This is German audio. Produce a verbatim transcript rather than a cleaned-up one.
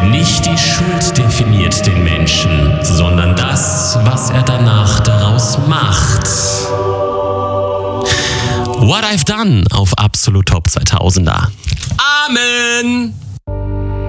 Nicht die Schuld definiert den Menschen, sondern das, was er danach daraus macht. What I've Done auf Absolut Top zweitausender. Amen!